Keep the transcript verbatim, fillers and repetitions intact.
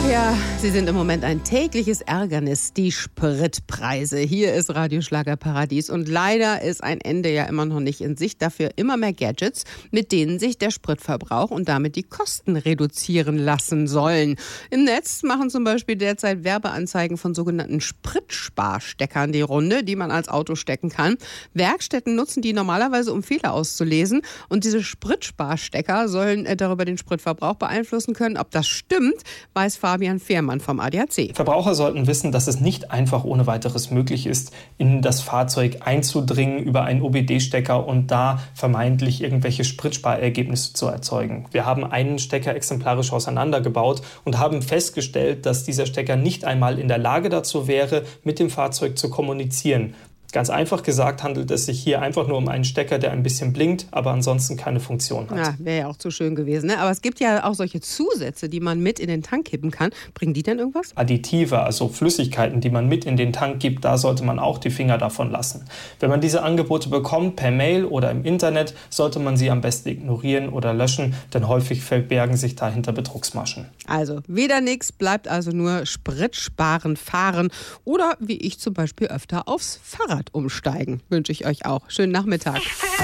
Ja, sie sind im Moment ein tägliches Ärgernis, die Spritpreise. Hier ist Radioschlager Paradies und leider ist ein Ende ja immer noch nicht in Sicht. Dafür immer mehr Gadgets, mit denen sich der Spritverbrauch und damit die Kosten reduzieren lassen sollen. Im Netz machen zum Beispiel derzeit Werbeanzeigen von sogenannten Spritsparsteckern die Runde, die man als Auto stecken kann. Werkstätten nutzen die normalerweise, um Fehler auszulesen. Und diese Spritsparstecker sollen darüber den Spritverbrauch beeinflussen können. Ob das stimmt, weiß Fabian Fehrmann vom A D A C. Verbraucher sollten wissen, dass es nicht einfach ohne weiteres möglich ist, in das Fahrzeug einzudringen über einen O B D-Stecker und da vermeintlich irgendwelche Spritsparergebnisse zu erzeugen. Wir haben einen Stecker exemplarisch auseinandergebaut und haben festgestellt, dass dieser Stecker nicht einmal in der Lage dazu wäre, mit dem Fahrzeug zu kommunizieren. Ganz einfach gesagt handelt es sich hier einfach nur um einen Stecker, der ein bisschen blinkt, aber ansonsten keine Funktion hat. Ja, wäre ja auch zu schön gewesen, ne? Aber es gibt ja auch solche Zusätze, die man mit in den Tank kippen kann. Bringen die denn irgendwas? Additive, also Flüssigkeiten, die man mit in den Tank gibt, da sollte man auch die Finger davon lassen. Wenn man diese Angebote bekommt, per Mail oder im Internet, sollte man sie am besten ignorieren oder löschen, denn häufig verbergen sich dahinter Betrugsmaschen. Also wieder nichts, bleibt also nur Sprit sparen, fahren oder wie ich zum Beispiel öfter aufs Fahrrad umsteigen. Wünsche ich euch auch. Schönen Nachmittag.